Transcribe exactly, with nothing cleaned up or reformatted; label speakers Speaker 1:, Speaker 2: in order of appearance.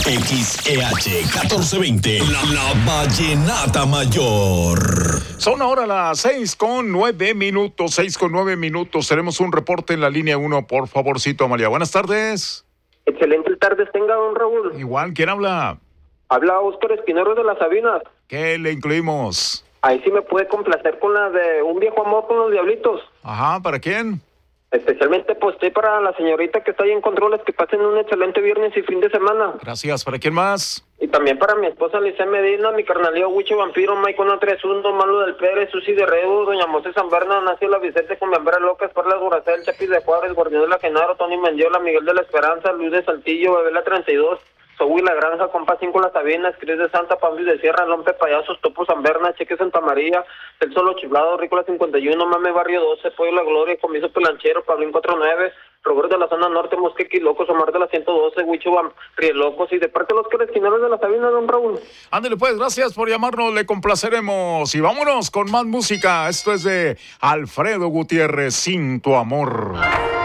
Speaker 1: X E H catorce veinte, la, la Vallenata Mayor.
Speaker 2: Son ahora las seis con nueve minutos, seis con nueve minutos. Tenemos un reporte en la línea uno, por favorcito, Amalia. Buenas tardes.
Speaker 3: Excelentes tardes, tenga don Raúl.
Speaker 2: Igual, ¿quién habla?
Speaker 3: Habla Óscar Espinero de las Sabinas.
Speaker 2: ¿Qué le incluimos?
Speaker 3: Ahí sí me puede complacer con la de Un Viejo Amor con los Diablitos.
Speaker 2: Ajá, ¿para quién?
Speaker 3: Especialmente posté para la señorita que está ahí en controles, que pasen un excelente viernes y fin de semana.
Speaker 2: Gracias. ¿Para quién más?
Speaker 3: Y también para mi esposa Lice Medina, mi carnalío Huiche Vampiro, Maicon Tresundo, Malo del Pérez, Susi de Redo, Doña Mosé San Berna, Nacio La Vicente, Cumbiambera López, Perla Duracel, Chapis de Juárez, Guardián Genaro, Tony Mendiola, Miguel de la Esperanza, Luis de Saltillo, Bebela treinta y dos, Sohui La Granja, Compa cinco Las Sabinas, Cris de Santa, Pablo de Sierra, Lompe Payasos, Topo San Berna, Cheque Santa María, El Solo Chiflado, Rícola cincuenta y uno, Mame Barrio doce, Pollo La Gloria, Comiso Pelanchero, Pablín cuarenta y nueve, Roberto de la Zona Norte, Mosquequi Locos, Omar de la ciento doce, Huicho Rielocos, y de parte de los Cresquinales de la Sabina, don Raúl.
Speaker 2: Ándale pues, gracias por llamarnos, le complaceremos. Y vámonos con más música. Esto es de Alfredo Gutiérrez, Sin Tu Amor.